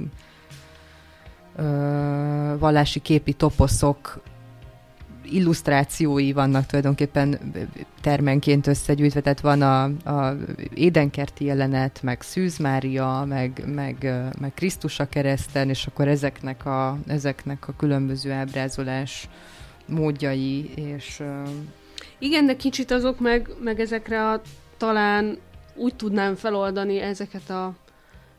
uh, vallási képi toposzok illusztrációi vannak tulajdonképpen termenként összegyűjtve, tehát van a, a édenkerti jelenet, meg Szűz Mária, meg, meg, meg Krisztus a kereszten, és akkor ezeknek a, ezeknek a különböző ábrázolás módjai, és... Igen, de kicsit azok meg, meg ezekre a, talán úgy tudnám feloldani ezeket a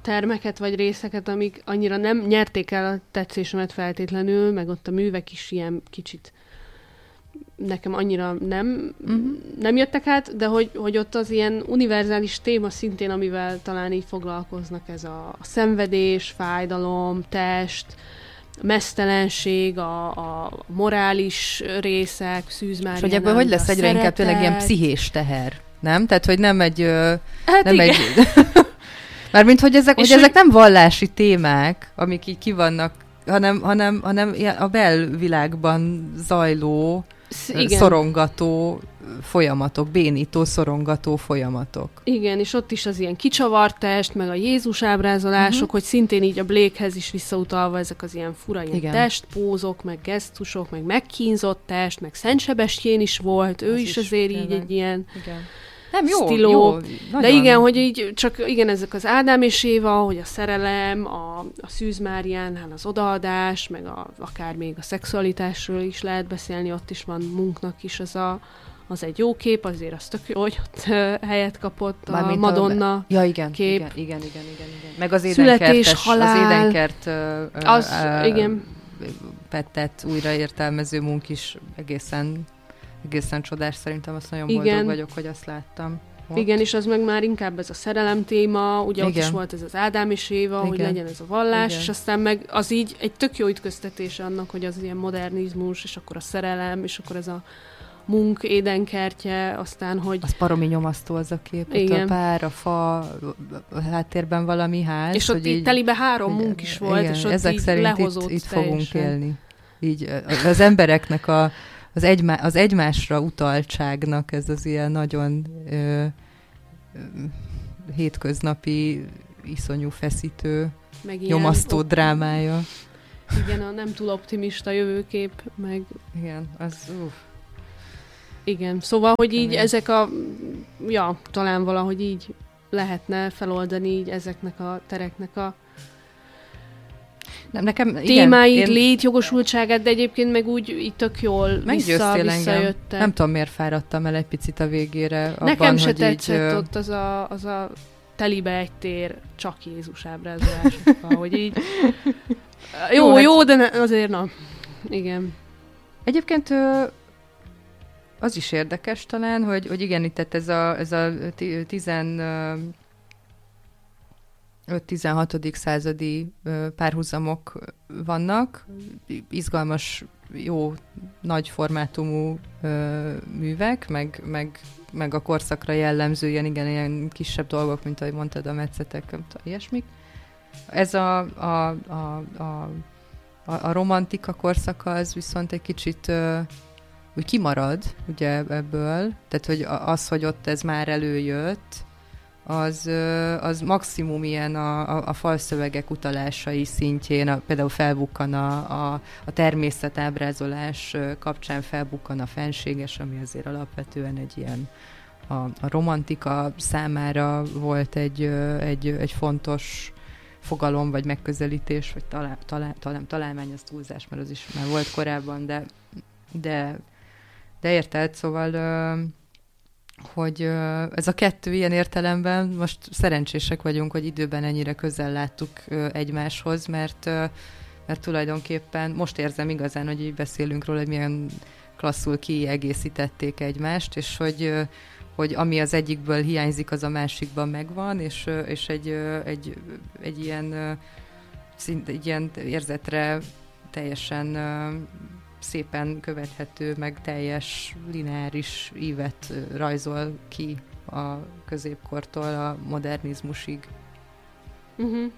termeket vagy részeket, amik annyira nem nyerték el a tetszésemet feltétlenül, meg ott a művek is ilyen kicsit nekem annyira nem, uh-huh. nem jöttek át, de hogy, hogy ott az ilyen univerzális téma szintén, amivel talán így foglalkoznak, ez a, a szenvedés, fájdalom, test, mesztelenség, a, a morális részek, Szűz Máriánál. És hogy ebből hogy lesz egyre inkább tényleg ilyen pszichés teher, nem? Tehát, hogy nem egy... Hát nem igen. egy mármint, hogy ezek, hogy ezek nem vallási témák, amik így ki vannak, hanem, hanem, hanem a belvilágban zajló, igen. szorongató folyamatok, bénító, szorongató folyamatok. Igen, és ott is az ilyen kicsavart test, meg a Jézus ábrázolások, uh-huh. hogy szintén így a Blakehez is visszautalva ezek az ilyen fura ilyen igen. testpózok, meg gesztusok, meg megkínzott test, meg Szent Sebestyén is volt, ő az is, is azért tényleg. így egy ilyen... Igen. Nem, jó, stiló. jó. De igen, hogy így csak igen, ezek az Ádám és Éva, hogy a szerelem, a, a Szűz Máriánál az odaadás, meg a, akár még a szexualitásról is lehet beszélni, ott is van Munknak is az a, az egy jó kép, azért az tök jó, hogy ott uh, helyet kapott a Madonna a, ja, igen, kép. Igen, igen, igen, igen, igen. Meg az édenkertes, az édenkert uh, az, uh, igen. Pettet újraértelmező Munk is egészen egészen csodás, szerintem azt nagyon boldog igen. vagyok, hogy azt láttam. Ott. Igen, és az meg már inkább ez a szerelem téma, ugye igen. ott is volt ez az Ádám és Éva, igen. hogy legyen ez a vallás, igen. és aztán meg az így egy tök jó ütköztetése annak, hogy az ilyen modernizmus, és akkor a szerelem, és akkor ez a Munk édenkertje, aztán, hogy... Az baromi nyomasztó az a kép, igen. ott a pár, a fa, a háttérben valami ház. És ott így telibe három igen, Munk is volt, igen, és ott ezek így szerint lehozott itt, itt teljesen. fogunk élni. Így az embereknek a Az, egymá, az egymásra utaltságnak ez az ilyen nagyon ö, ö, hétköznapi, iszonyú feszítő, meg nyomasztó op- drámája. Igen, a nem túl optimista jövőkép, meg... Igen, az... Uff. Igen, szóval, hogy így igen. ezek a... Ja, talán valahogy így lehetne feloldani így ezeknek a tereknek a Nem, nekem, témáid, igen, én... létjogosultságát, de egyébként meg úgy így tök jól vissza, visszajöttek. Nem tudom, miért fáradtam el egy picit a végére. Abban, nekem se hogy tetszett így, ott az a, az a telibe egy tér, csak Jézus ábrázolásokkal, hogy így... Jó, jó, hát... jó de ne, azért na. Igen. Egyébként az is érdekes talán, hogy, hogy igen, itt ez a, ez a tizen... öt-tizenhatodik századi párhuzamok vannak, izgalmas, jó, nagy formátumú művek, meg, meg, meg a korszakra jellemző ilyen, igen, ilyen kisebb dolgok, mint ahogy mondtad, a metszetek, ilyesmik. Ez a, a, a, a, a romantika korszaka, az viszont egy kicsit úgy kimarad, ugye ebből, tehát hogy az, hogy ott ez már előjött, az, az maximum ilyen a, a, a falszövegek utalásai szintjén, a, például felbukkan a, a, a természetábrázolás kapcsán felbukkan a fenséges, ami azért alapvetően egy ilyen a, a romantika számára volt egy, egy, egy fontos fogalom, vagy megközelítés, vagy talál, talál, talál, találmány, az túlzás, mert az is már volt korábban, de, de, de érted, szóval... hogy ez a kettő ilyen értelemben most szerencsések vagyunk, hogy időben ennyire közel láttuk egymáshoz, mert, mert tulajdonképpen most érzem igazán, hogy így beszélünk róla, hogy milyen klasszul kiegészítették egymást, és hogy, hogy ami az egyikből hiányzik, az a másikban megvan, és, és egy, egy, egy, ilyen, szint, egy ilyen érzetre teljesen szépen követhető, meg teljes lineáris ívet rajzol ki a középkortól a modernizmusig. Uh-huh.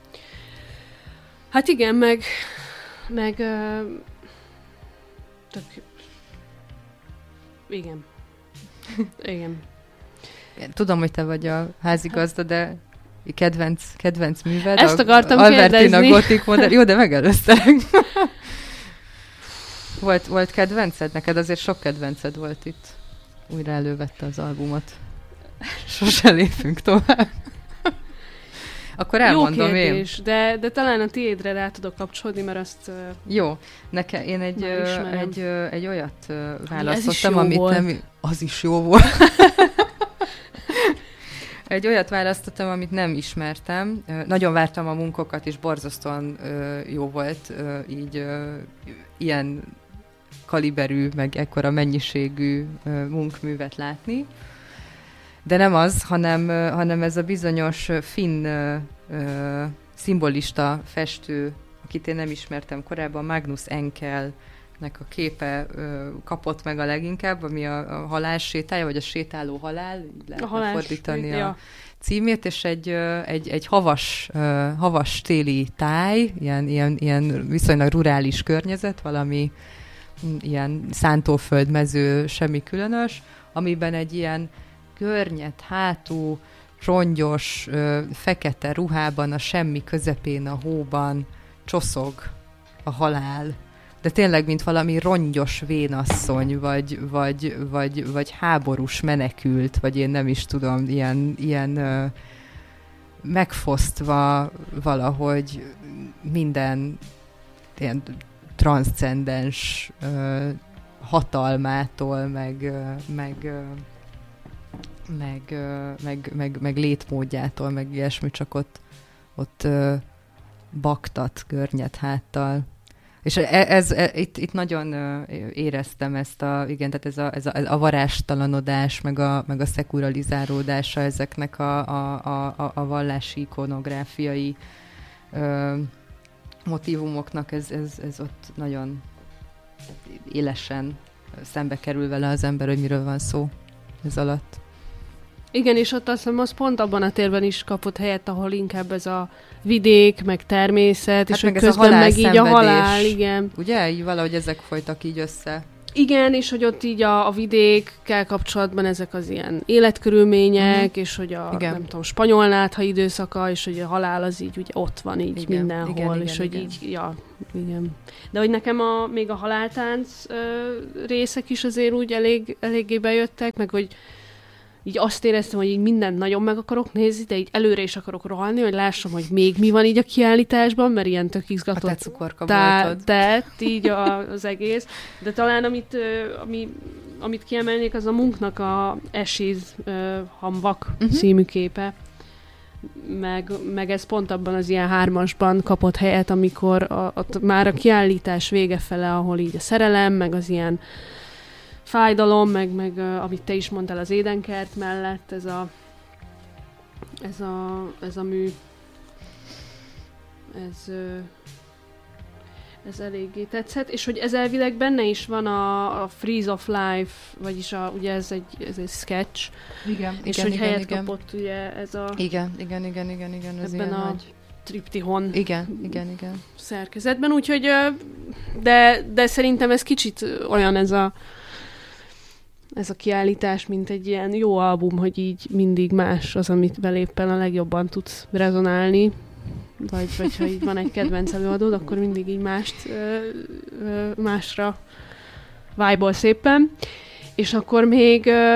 Hát igen, meg meg uh, tök... igen. Igen. Tudom, hogy te vagy a házigazda, de kedvenc, kedvenc műved. Ezt akartam Albertina kérdezni. Gothic modern. Jó, de megelőztelek. Volt, volt kedvenced? Neked azért sok kedvenced volt itt. Újra elővette az albumot. Sose lépünk tovább. Akkor elmondom jó kérdés, én. De, de talán a tiédre rá tudok kapcsolódni, mert azt... Uh, jó, nekem én egy, ö, egy, ö, egy olyat ö, választottam, ami amit volt. nem... Az is jó volt. Egy olyat választottam, amit nem ismertem. Nagyon vártam a munkokat, és borzasztóan jó volt így ilyen kaliberű, meg ekkora mennyiségű munkművet látni. De nem az, hanem, hanem ez a bizonyos finn szimbolista festő, akit én nem ismertem korábban, Magnus Enkelnek a képe kapott meg a leginkább, ami a, a halál sétája, vagy a sétáló halál, így lehet fordítani a ja. címét, és egy, egy, egy havas, havas téli táj, ilyen, ilyen, ilyen viszonylag rurális környezet, valami ilyen szántóföld, mező, semmi különös, amiben egy ilyen görnyed, hátú, rongyos, ö, fekete ruhában, a semmi közepén, a hóban csoszog a halál. De tényleg, mint valami rongyos vénasszony, vagy, vagy, vagy, vagy háborús menekült, vagy én nem is tudom, ilyen, ilyen ö, megfosztva valahogy minden ilyen transzcendens ö, hatalmától, meg, ö, meg ö, Meg, meg, meg, meg létmódjától, meg ilyesmi, csak ott, ott uh, baktat görnyed háttal. És ez, ez, itt, itt nagyon uh, éreztem ezt a, igen, tehát ez a, ez a, ez a varástalanodás, meg a, meg a szekuralizálódása ezeknek a, a, a, a vallási ikonográfiai uh, motívumoknak, ez, ez, ez ott nagyon élesen szembe kerül vele az ember, hogy miről van szó ez alatt. Igen, és ott azt hiszem, az pont abban a térben is kapott helyet, ahol inkább ez a vidék, meg természet, hát és meg hogy közben meg így a halál, igen. Ugye? Így valahogy ezek folytak így össze. Igen, és hogy ott így a, a vidékkel kapcsolatban ezek az ilyen életkörülmények, uh-huh. és hogy a, igen. nem tudom, spanyol nátha időszaka, és hogy a halál az így ugye ott van így igen, mindenhol, igen, és igen, hogy igen. így, ja, igen. De hogy nekem a, még a haláltánc ö, részek is azért úgy elég, eléggé bejöttek, meg hogy így azt éreztem, hogy így mindent nagyon meg akarok nézni, de így előre is akarok rohanni, hogy lássam, hogy még mi van így a kiállításban, mert ilyen tök izgatott. A te cukorkaboltod. Tett így a, az egész. De talán amit, ami, amit kiemelnék, az a Munchnak a Ashes Hamvak uh-huh. című képe. Meg, meg ez pont abban az ilyen hármasban kapott helyet, amikor a, ott már a kiállítás vége fele, ahol így a szerelem, meg az ilyen fájdalom, meg, meg uh, amit te is mondtál az édenkert mellett, ez a ez a, ez a mű ez uh, ez eléggé tetszett, és hogy ez elvileg benne is van a, a Freeze of Life, vagyis a, ugye ez egy, ez egy sketch, igen, és igen, hogy igen, helyet igen. kapott ugye ez a igen, igen, igen, igen, igen, ez ebben a nagy triptihon igen, igen, igen. szerkezetben, úgyhogy de, de szerintem ez kicsit olyan ez a ez a kiállítás, mint egy ilyen jó album, hogy így mindig más az, amit belépel a legjobban tudsz rezonálni, vagy, vagy ha így van egy kedvenc előadód, akkor mindig így mást, ö, ö, másra vibe-ol szépen. És akkor még ö,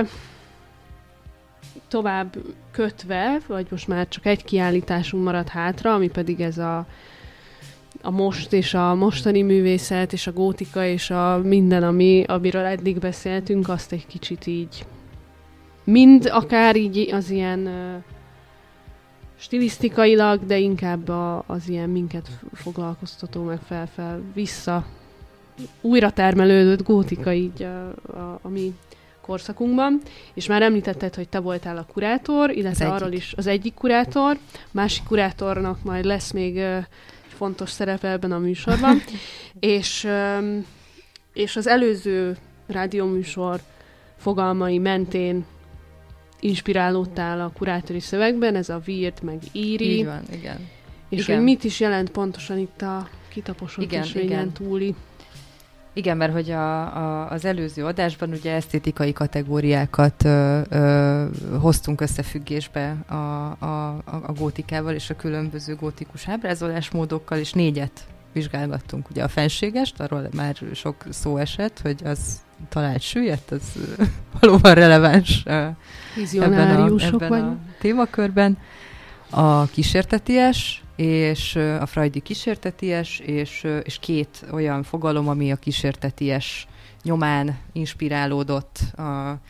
tovább kötve, vagy most már csak egy kiállításunk maradt hátra, ami pedig ez a a most és a mostani művészet, és a gótika, és a minden, ami, amiről eddig beszéltünk, azt egy kicsit így mind akár így az ilyen uh, stilisztikailag, de inkább a, az ilyen minket foglalkoztató, meg fel-fel vissza újra termelődött gótika így a, a, a mi korszakunkban. És már említetted, hogy te voltál a kurátor, illetve arról is az egyik kurátor, másik kurátornak majd lesz még uh, fontos szerepe ebben a műsorban, és, és az előző rádióműsor fogalmai mentén inspirálódtál a kurátori szövegben, ez a weird, meg eerie. Így van, igen. És igen. hogy mit is jelent pontosan itt a kitaposott igen, ösvényen igen. túli. Igen, mert hogy a, a, az előző adásban ugye esztétikai kategóriákat ö, ö, hoztunk összefüggésbe a, a, a gótikával és a különböző gótikus ábrázolásmódokkal, és négyet vizsgálgattunk. Ugye a fenségest, arról már sok szó esett, hogy az talált süllyedt, az valóban releváns ebben a, ebben a témakörben. A kísérteties, és a freudi kísérteties, és, és két olyan fogalom, ami a kísérteties nyomán inspirálódott a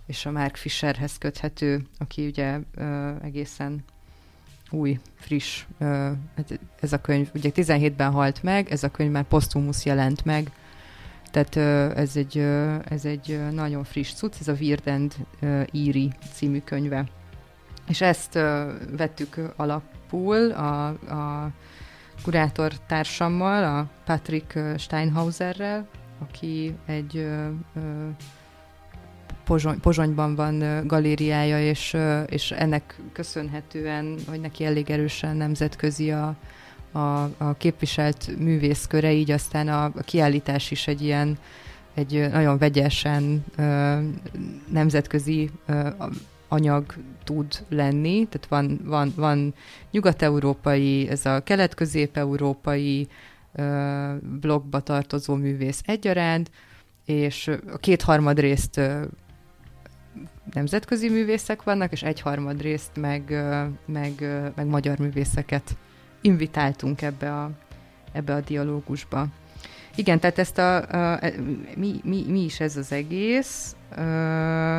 és a Mark Fisherhez köthető, aki ugye ö, egészen új, friss. Ö, ez a könyv ugye tizenhétben halt meg, ez a könyv már posztumusz jelent meg, tehát ö, ez, egy, ö, ez egy ö, nagyon friss cucc, ez a Weird and ö, Eerie című könyve. És ezt ö, vettük alapul a, a kurátor társammal, a Patrick Steinhauserrel, aki egy ö, ö, Pozsony, Pozsonyban van galériája, és, és ennek köszönhetően, hogy neki elég erősen nemzetközi a, a, a képviselt művészköre, így aztán a, a kiállítás is egy ilyen, egy nagyon vegyesen ö, nemzetközi ö, anyag tud lenni, tehát van, van, van nyugat-európai, ez a kelet-közép-európai ö, blokkba tartozó művész egyaránt, és a kétharmad részt ö, nemzetközi művészek vannak, és egyharmad részt meg, ö, meg, ö, meg magyar művészeket invitáltunk ebbe a, ebbe a dialógusba. Igen, tehát ezt a, a, a mi, mi, mi is ez az egész? Ö,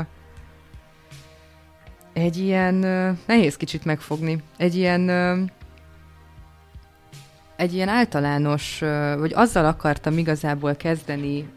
egy ilyen, nehéz kicsit megfogni, egy ilyen egy ilyen általános, vagy azzal akartam igazából kezdeni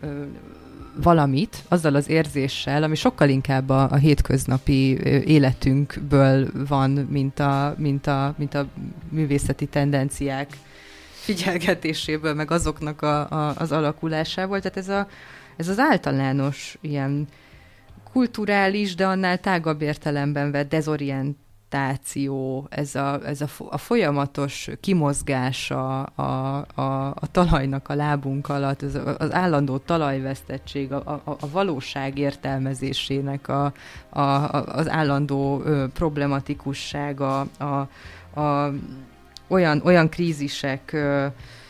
valamit, azzal az érzéssel, ami sokkal inkább a, a hétköznapi életünkből van, mint a, mint a, mint a művészeti tendenciák figyelgetéséből, meg azoknak a, a, az alakulásából. Tehát ez, a, ez az általános ilyen kulturális, de annál tágabb értelemben vett dezorientáció, ez a, ez a, a folyamatos kimozgása a, a, a talajnak a lábunk alatt, az, az állandó talajvesztettség, a, a, a valóság értelmezésének a, a, az állandó ö, problematikussága, a, a, olyan, olyan krízisek ö,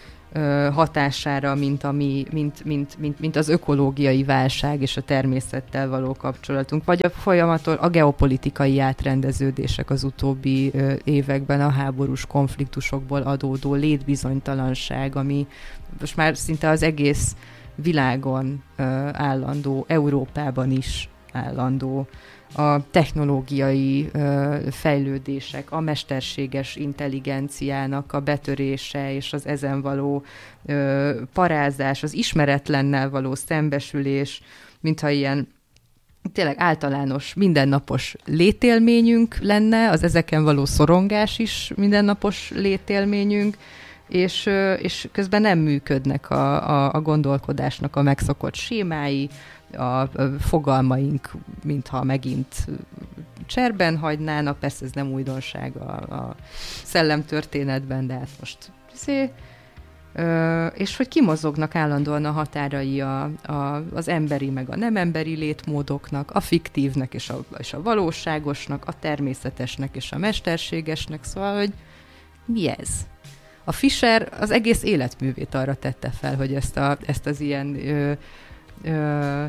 hatására, mint, ami, mint, mint, mint, mint az ökológiai válság és a természettel való kapcsolatunk, vagy a folyamatos, a geopolitikai átrendeződések az utóbbi ö, években, a háborús konfliktusokból adódó létbizonytalanság, ami most már szinte az egész világon ö, állandó, Európában is állandó, a technológiai ö, fejlődések, a mesterséges intelligenciának a betörése és az ezen való ö, parázás, az ismeretlennel való szembesülés, mintha ilyen tényleg általános, mindennapos létélményünk lenne, az ezeken való szorongás is mindennapos létélményünk, és, ö, és közben nem működnek a, a, a gondolkodásnak a megszokott sémái, a fogalmaink, mintha megint cserben hagynának, persze ez nem újdonság a, a szellemtörténetben, de hát most szé, ö, és hogy kimozognak állandóan a határai a, a, az emberi meg a nem emberi létmódoknak, a fiktívnek és a, és a valóságosnak, a természetesnek és a mesterségesnek, szóval, hogy mi ez? A Fisher az egész életművét arra tette fel, hogy ezt, a, ezt az ilyen ö, Ö,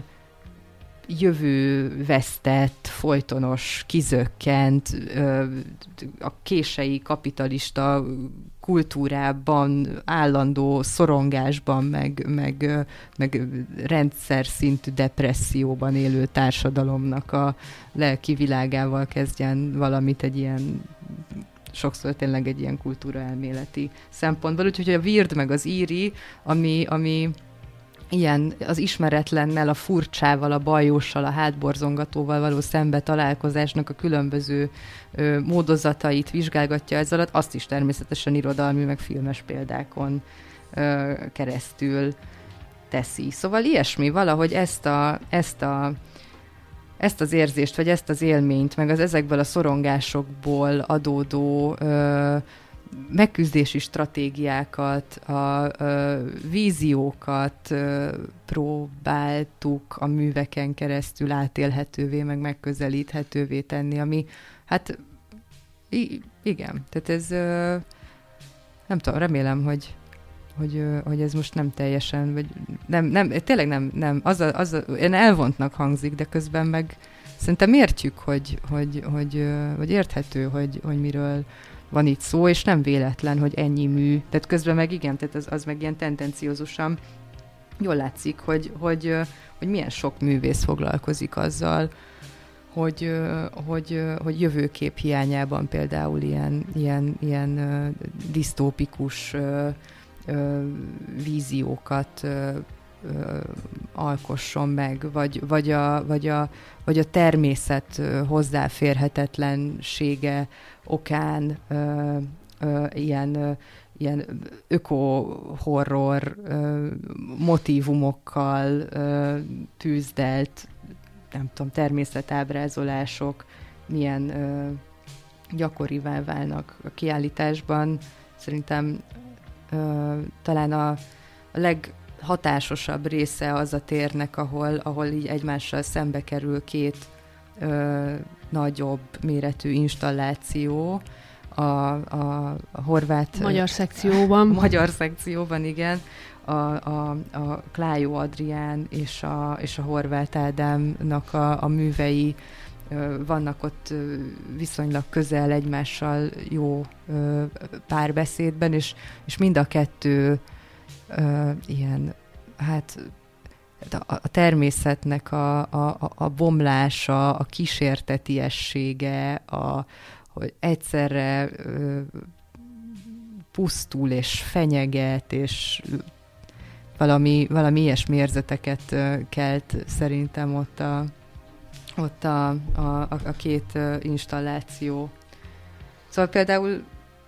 jövővesztett, folytonos, kizökkent, ö, a kései kapitalista kultúrában, állandó szorongásban, meg, meg, meg rendszer szintű depresszióban élő társadalomnak a lelki világával kezdjen valamit egy ilyen, sokszor tényleg egy ilyen kultúraelméleti szempontból. Úgyhogy a Weird meg az Eerie, ami, ami ilyen az ismeretlennel, a furcsával, a bajóssal, a hátborzongatóval való szembe találkozásnak a különböző ö, módozatait vizsgálgatja ez alatt, azt is természetesen irodalmi, meg filmes példákon ö, keresztül teszi. Szóval ilyesmi, valahogy ezt, a, ezt, a, ezt az érzést, vagy ezt az élményt, meg az ezekből a szorongásokból adódó ö, megküzdési stratégiákat, a, a víziókat a, próbáltuk a műveken keresztül átélhetővé, meg megközelíthetővé tenni, ami hát i- igen, tehát ez nem tudom, remélem, hogy hogy, hogy ez most nem teljesen, vagy nem, nem tényleg nem, nem az a, az a, én elvontnak hangzik, de közben meg szerintem értjük, hogy, hogy, hogy, hogy érthető, hogy, hogy miről van itt szó, és nem véletlen, hogy ennyi mű. Tehát közben meg igen, tehát az, az meg ilyen tendenciózusan jól látszik, hogy, hogy, hogy milyen sok művész foglalkozik azzal, hogy, hogy, hogy jövőkép hiányában például ilyen, ilyen, ilyen disztópikus víziókat alkosson meg, vagy, vagy, a, vagy, a, vagy a természet hozzáférhetetlensége okán ö, ö, ilyen, ö, ilyen öko-horror ö, motívumokkal ö, tűzdelt, nem tudom, természetábrázolások milyen ö, gyakorivá válnak a kiállításban. Szerintem ö, talán a, a leg hatásosabb része az a térnek, ahol, ahol így egymással szembe kerül két ö, nagyobb méretű installáció a, a, a horvát... Magyar szekcióban. Magyar szekcióban, igen. A, a, a Klájó Adrián és a, és a Horváth Ádámnak a, a művei ö, vannak ott ö, viszonylag közel egymással jó ö, párbeszédben, és, és mind a kettő Uh, ilyen, hát a, a természetnek a, a, a bomlása, a kísértetiessége, a, hogy egyszerre uh, pusztul és fenyeget, és valami, valami ilyesmi érzeteket uh, kelt szerintem ott a, ott a, a, a két uh, installáció. Szóval például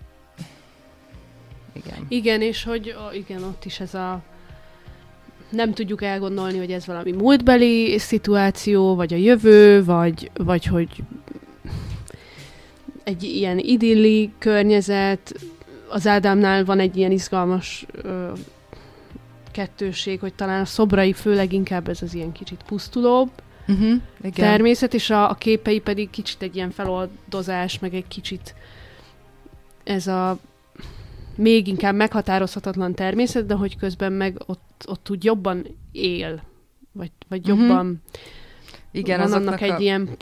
Igen. Igen, és hogy igen, ott is ez a nem tudjuk elgondolni, hogy ez valami múltbeli szituáció, vagy a jövő, vagy, vagy hogy egy ilyen idilli környezet. Az Ádámnál van egy ilyen izgalmas ö, kettőség, hogy talán a szobrai főleg inkább ez az ilyen kicsit pusztulóbb uh-huh, igen. természet, és a, a képei pedig kicsit egy ilyen feloldozás, meg egy kicsit ez a még inkább meghatározhatatlan természet, de hogy közben meg ott, ott úgy jobban él, vagy, vagy jobban uh-huh. Igen, van annak egy a... ilyen